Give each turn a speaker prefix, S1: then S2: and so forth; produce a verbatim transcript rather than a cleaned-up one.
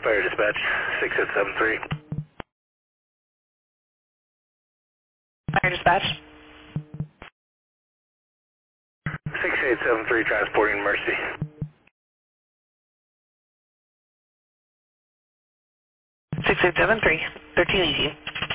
S1: Fire dispatch, six eight seven three.
S2: Fire dispatch.
S1: six eight seven three transporting Mercy.
S2: six eight seven three, thirteen eighteen.